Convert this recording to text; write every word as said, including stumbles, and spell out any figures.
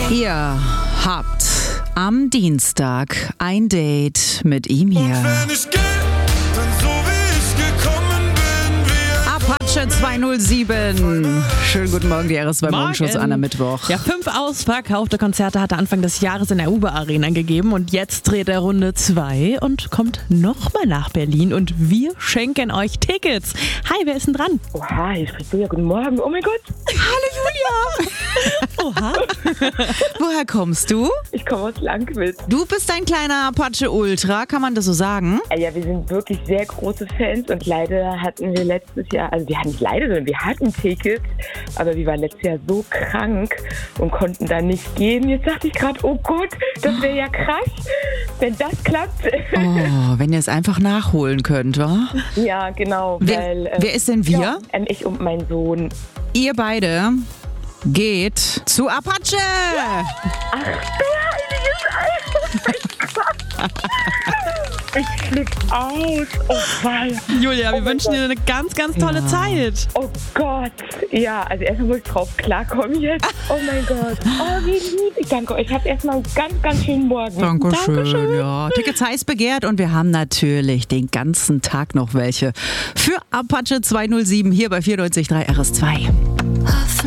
Ihr habt am Dienstag ein Date mit ihm hier. Wenn ich geh, dann so wie ich gekommen bin, wie Apache zweihundertsieben. Schönen guten Morgen, die R S zwei Morgenshows an einem Mittwoch. Ja, fünf ausverkaufte Konzerte hat er Anfang des Jahres in der Uber Arena gegeben und jetzt dreht er Runde zwei und kommt nochmal nach Berlin und wir schenken euch Tickets. Hi, wer ist denn dran? Oha, hier spricht Julia. Guten Morgen. Oh mein Gott. Hallo Julia! Oha. Woher kommst du? Ich komme aus Langwitz. Du bist ein kleiner Apache Ultra, kann man das so sagen? Äh, Ja, wir sind wirklich sehr große Fans und leider hatten wir letztes Jahr, also wir hatten nicht leider, sondern wir hatten Tickets, aber wir waren letztes Jahr so krank und konnten da nicht gehen. Jetzt dachte ich gerade, oh Gott, das wäre ja krass, wenn das klappt. Oh, wenn ihr es einfach nachholen könnt, wa? Ja, genau. Wer, weil, äh, wer ist denn wir? Ja, ähm, ich und mein Sohn. Ihr beide geht zu Apache! Ach, du heiliges Alter. Ich flipp aus. Oh, weia. Julia, wir Oh mein wünschen Gott. dir eine ganz, ganz tolle Ja. Zeit. Oh Gott. Ja, also erstmal muss ich drauf klarkommen jetzt. Oh mein Gott. Oh, wie lieb. Ich danke euch. Ich habe erstmal einen ganz, ganz schönen Morgen. Dankeschön, Dankeschön. ja. Tickets heiß begehrt und wir haben natürlich den ganzen Tag noch welche für Apache zweihundertsieben hier bei vierundneunzig Komma drei R S zwei.